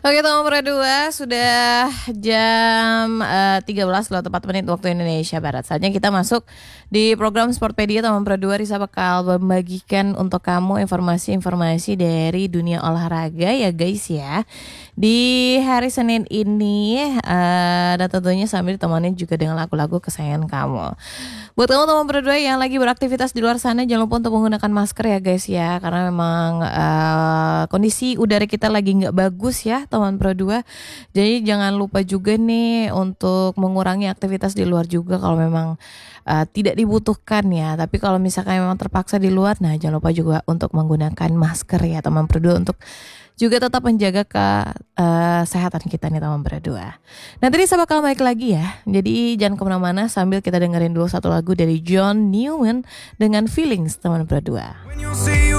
Oke teman berdua, sudah jam 13 lewat 4 menit waktu Indonesia Barat. Saatnya kita masuk di program Sportpedia. Teman berdua, Risa bakal membagikan untuk kamu informasi-informasi dari dunia olahraga ya guys ya. Di hari Senin ini dan tentunya sambil ditemani juga dengan lagu-lagu kesayangan kamu. Buat kamu teman berdua yang lagi beraktivitas di luar sana, jangan lupa untuk menggunakan masker ya guys ya. Karena memang kondisi udara kita lagi nggak bagus ya teman berdua. Jadi jangan lupa juga nih untuk mengurangi aktivitas di luar juga kalau memang tidak dibutuhkan ya. Tapi kalau misalkan memang terpaksa di luar, nah jangan lupa juga untuk menggunakan masker ya teman berdua, untuk juga tetap menjaga kesehatan kita nih teman berdua. Nanti Risa bakal balik lagi ya. Jadi jangan kemana-mana sambil kita dengerin dulu satu lagu dari John Newman dengan Feelings teman berdua.